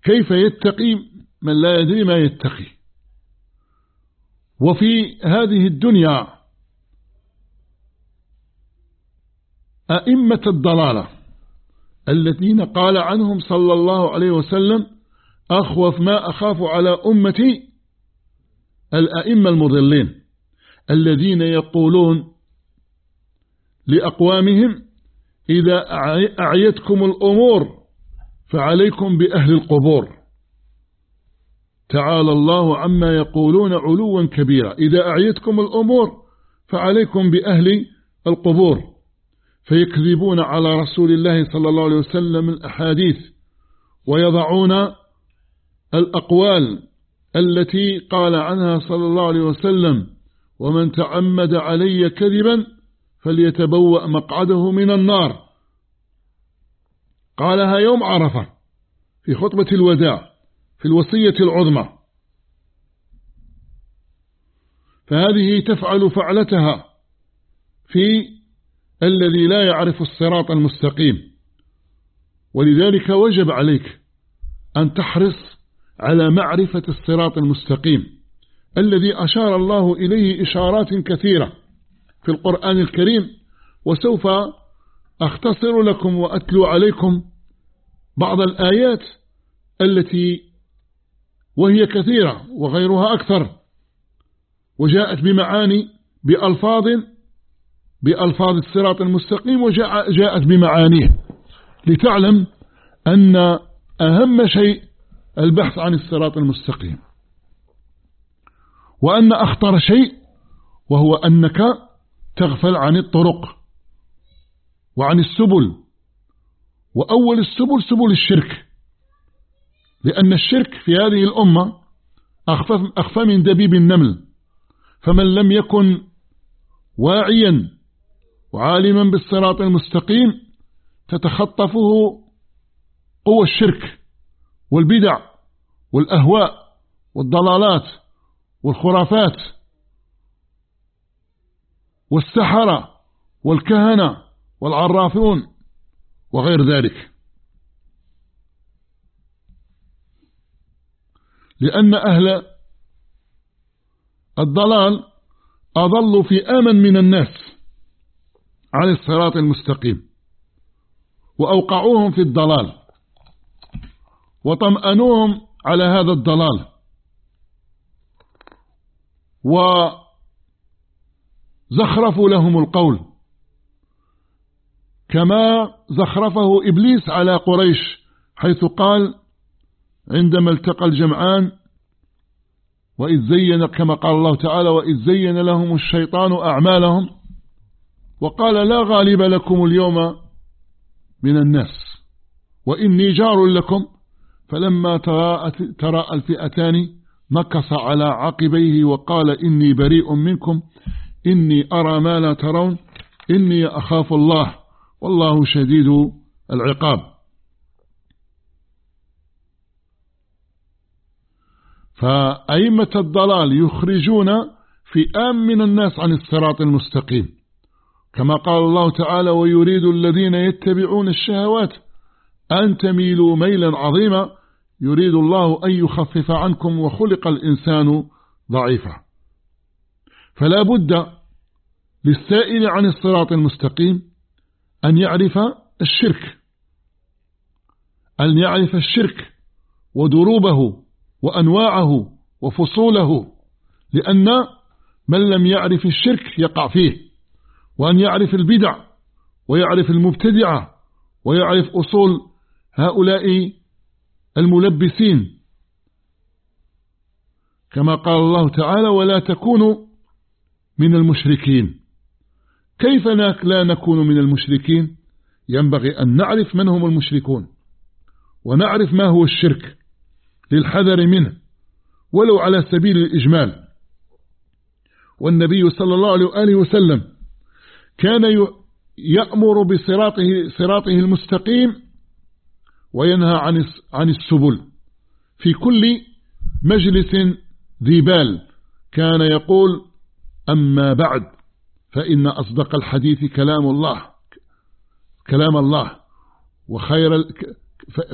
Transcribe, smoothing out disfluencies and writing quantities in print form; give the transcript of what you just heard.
كيف يتقي من لا يدري ما يتقي؟ وفي هذه الدنيا أئمة الضلالة الذين قال عنهم صلى الله عليه وسلم: أخوف ما أخاف على أمتي الأئمة المضلين، الذين يقولون لأقوامهم: إذا أعيتكم الأمور فعليكم بأهل القبور. تعالى الله عما يقولون علوا كبيرا. إذا أعيتكم الأمور فعليكم بأهل القبور، فيكذبون على رسول الله صلى الله عليه وسلم الأحاديث، ويضعون الأقوال التي قال عنها صلى الله عليه وسلم: ومن تعمد علي كذبا فليتبوأ مقعده من النار. قالها يوم عرفة في خطبة الوداع في الوصية العظمى. فهذه تفعل فعلتها في الذي لا يعرف الصراط المستقيم. ولذلك وجب عليك أن تحرص على معرفة الصراط المستقيم الذي أشار الله إليه إشارات كثيرة في القرآن الكريم، وسوف أختصر لكم وأتلو عليكم بعض الآيات التي وهي كثيرة وغيرها أكثر، وجاءت بمعاني بألفاظ الصراط المستقيم، وجاءت بمعانيه، لتعلم أن أهم شيء البحث عن الصراط المستقيم، وأن أخطر شيء وهو أنك تغفل عن الطرق وعن السبل. وأول السبل سبل الشرك، لأن الشرك في هذه الأمة أخفى من دبيب النمل. فمن لم يكن واعيا وعالما بالصراط المستقيم تتخطفه قوى الشرك والبدع والأهواء والضلالات والخرافات والسحرة والكهنة والعرافون وغير ذلك، لأن أهل الضلال أضلوا في آمن من الناس عن الصراط المستقيم، وأوقعوهم في الضلال وطمأنوهم على هذا الضلال، وزخرفوا لهم القول كما زخرفه إبليس على قريش، حيث قال عندما التقى الجمعان: وإذ زين، كما قال الله تعالى: وإذ زين لهم الشيطان أعمالهم وقال لا غالب لكم اليوم من الناس وإني جار لكم، فلما تراءى الفئتان نكص على عقبيه وقال إني بريء منكم إني أرى ما لا ترون إني أخاف الله والله شديد العقاب. فأئمة الضلال يخرجون فئام من الناس عن الصراط المستقيم، كما قال الله تعالى: ويريد الذين يتبعون الشهوات أن تميلوا ميلا عظيما يريد الله أن يخفف عنكم وخلق الإنسان ضعيفا. فلا بد للسائل عن الصراط المستقيم أن يعرف الشرك ودروبه وأنواعه وفصوله، لأن من لم يعرف الشرك يقع فيه، وأن يعرف البدع ويعرف المبتدعة ويعرف أصول هؤلاء الملبسين، كما قال الله تعالى: ولا تكونوا من المشركين. كيف لا نكون من المشركين؟ ينبغي أن نعرف من هم المشركون ونعرف ما هو الشرك للحذر منه ولو على سبيل الإجمال. والنبي صلى الله عليه وسلم كان يأمر بصراطه المستقيم وينهى عن السبل في كل مجلس ذي بال. كان يقول: أما بعد فإن أصدق الحديث كلام الله وخير